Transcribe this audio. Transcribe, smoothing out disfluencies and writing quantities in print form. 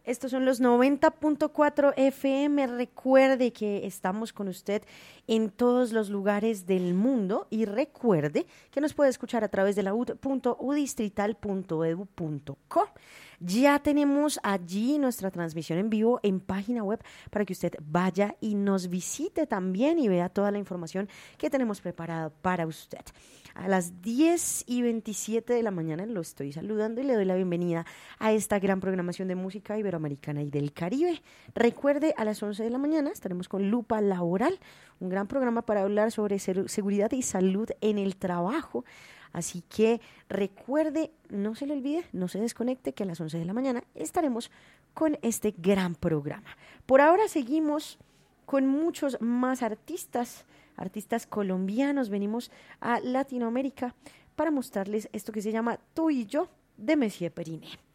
Estos son los 90.4 FM. Recuerde que estamos con usted en todos los lugares del mundo y recuerde que nos puede escuchar a través de la ud.udistrital.edu.co. Ya tenemos allí nuestra transmisión en vivo en página web para que usted vaya y nos visite también y vea toda la información que tenemos preparada para usted. A las 10:27 de la mañana lo estoy saludando y le doy la bienvenida a esta gran programación de música iberoamericana y del Caribe. Recuerde, a las 11 de la mañana estaremos con Lupa Laboral, un gran programa para hablar sobre seguridad y salud en el trabajo. Así que recuerde, no se le olvide, no se desconecte, que a las 11 de la mañana estaremos con este gran programa. Por ahora seguimos con muchos más artistas colombianos. Venimos a Latinoamérica para mostrarles esto que se llama Tú y Yo, de Messier Periné.